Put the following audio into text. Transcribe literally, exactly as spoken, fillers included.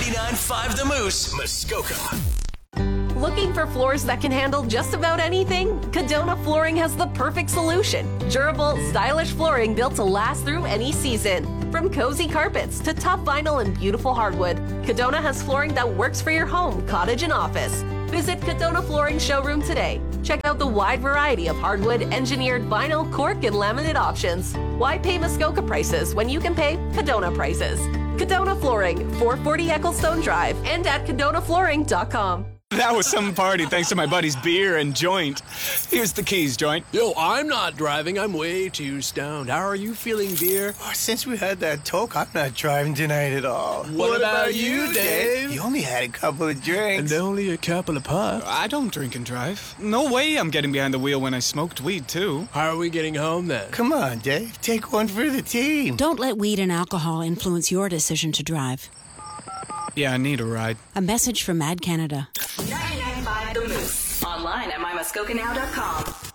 ninety-nine point five The Moose, Muskoka. Looking for floors that can handle just about anything? Cadona Flooring has the perfect solution. Durable, stylish flooring built to last through any season. From cozy carpets to tough vinyl and beautiful hardwood, Cadona has flooring that works for your home, cottage, and office. Visit Cadona Flooring Showroom today. Check out the wide variety of hardwood, engineered vinyl, cork, and laminate options. Why pay Muskoka prices when you can pay Cadona prices? Cadona Flooring, four forty Ecclestone Drive, and at cadona flooring dot com. That was some party thanks to my buddy's beer and joint. Here's the keys, joint. Yo, I'm not driving. I'm way too stoned. How are you feeling, beer? Oh, since we had that talk, I'm not driving tonight at all. What, what about, about you, Dave? You only had a couple of drinks. And only a couple of puffs. I don't drink and drive. No way I'm getting behind the wheel when I smoked weed, too. How are we getting home, then? Come on, Dave. Take one for the team. Don't let weed and alcohol influence your decision to drive. Yeah, I need a ride. A message from Mad Canada. ninety-nine point five The Moose. Online at my muskoka now dot com.